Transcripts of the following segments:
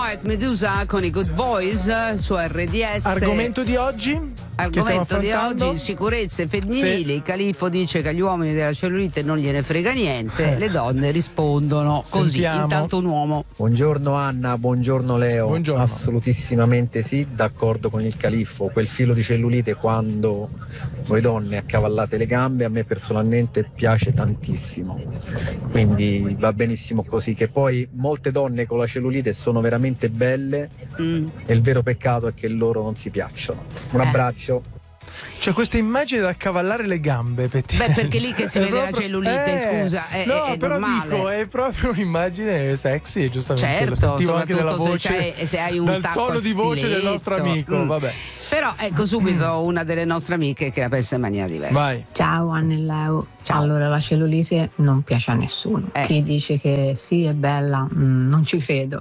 White Medusa con i Good Boys su RDS. Argomento di oggi? Argomento di oggi: sicurezze femminili. Il Califfo dice che agli uomini della cellulite non gliene frega niente, le donne rispondono così. Sentiamo. Intanto un uomo. Buongiorno Anna, buongiorno Leo. Buongiorno. Assolutissimamente sì, d'accordo con il Califfo. Quel filo di cellulite quando voi donne accavallate le gambe a me personalmente piace tantissimo, quindi va benissimo così. Che poi molte donne con la cellulite sono veramente belle e il vero peccato è che loro non si piacciono. Un abbraccio. Cioè questa immagine da accavallare le gambe, Petti. Beh, perché lì che si vede la cellulite, scusa, è però normale. dico, è proprio un'immagine sexy, giustamente. Certo, lo sentivo anche dalla soprattutto voce, se hai un dal tacco tono a di voce del stiletto. nostro amico, vabbè. Però ecco subito una delle nostre amiche che la pensa in maniera diversa. Vai. Ciao Anna e Leo. Ciao. Allora, la cellulite non piace a nessuno. Chi dice che sì è bella, non ci credo.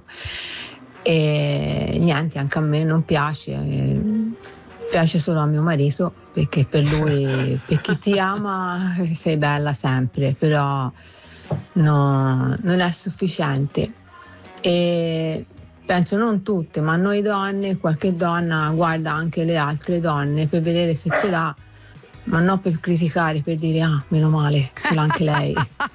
E niente, anche a me non piace. Piace solo a mio marito, perché per lui, per chi ti ama sei bella sempre, però non è sufficiente. E penso non tutte, ma noi donne, qualche donna guarda anche le altre donne per vedere se ce l'ha, ma non per criticare, per dire meno male, ce l'ha anche lei.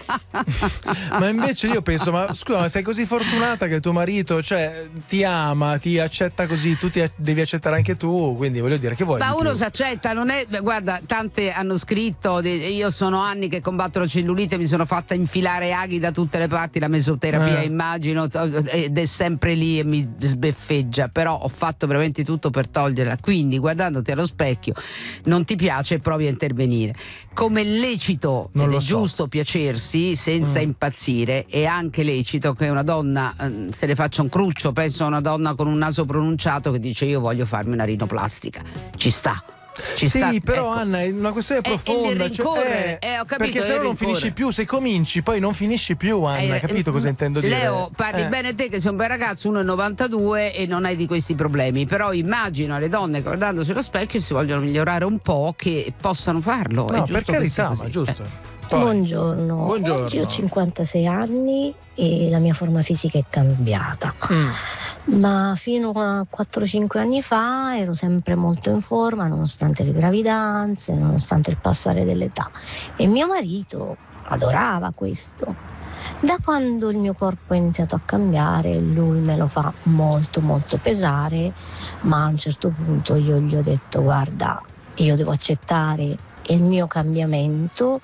Ma invece io penso, ma scusa, ma sei così fortunata che tuo marito, cioè, ti ama, ti accetta così, tu devi accettare anche tu, quindi voglio dire, che vuoi? Ma di uno più? si accetta, non è. Tante hanno scritto: io sono anni che combatto la cellulite, mi sono fatta infilare aghi da tutte le parti, la mesoterapia immagino, ed è sempre lì e mi sbeffeggia, però ho fatto veramente tutto per toglierla. Quindi guardandoti allo specchio non ti piace, provi a intervenire. Come è lecito Non ed lo è so. giusto piacersi senza impazzire, è anche lecito che una donna se ne faccia un cruccio. Penso a una donna con un naso pronunciato che dice io voglio farmi una rinoplastica. Ci sta. Sì, però ecco. Anna, è una questione profonda. È il rincorrere, ho capito, perché se no non finisci più, se cominci poi non finisci più, Anna, hai capito cosa intendo dire? Leo, parli bene te che sei un bel ragazzo, 1,92 e non hai di questi problemi, però immagino le donne guardandosi allo specchio si vogliono migliorare un po' che possano farlo. No, è giusto per che carità, sia così. ma giusto. Poi. Buongiorno. Oggi ho 56 anni e la mia forma fisica è cambiata. Ma fino a 4-5 anni fa ero sempre molto in forma, nonostante le gravidanze, nonostante il passare dell'età. E mio marito adorava questo. Da quando il mio corpo è iniziato a cambiare, lui me lo fa molto molto pesare, ma a un certo punto io gli ho detto: guarda, io devo accettare il mio cambiamento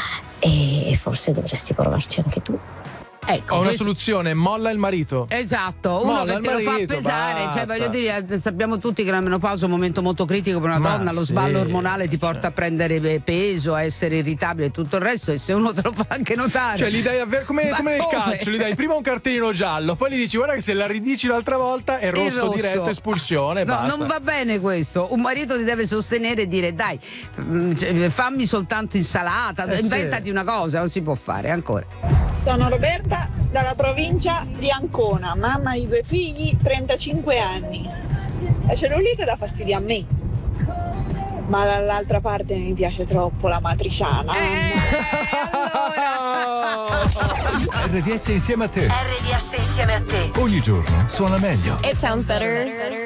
e forse dovresti provarci anche tu. Ecco, ho una soluzione, molla il marito. Esatto, uno Molla che il te lo fa marito, pesare, basta. cioè voglio dire, sappiamo tutti che la menopausa è un momento molto critico per una Ma donna, lo sì, sballo ormonale ti porta a prendere peso, a essere irritabile e tutto il resto, e se uno te lo fa anche notare. Cioè gli dai come Ma nel come? calcio, gli dai prima un cartellino giallo, poi gli dici guarda che se la ridici l'altra volta è rosso diretto, espulsione, no, basta. non va bene questo. Un marito ti deve sostenere e dire dai, fammi soltanto insalata, inventati una cosa, non si può fare ancora. Sono Roberta dalla provincia di Ancona, mamma di 2 figli, 35 anni. La cellulite dà fastidio a me, ma dall'altra parte mi piace troppo la matriciana. RDS insieme a te. RDS insieme a te. Ogni giorno suona meglio. It sounds better.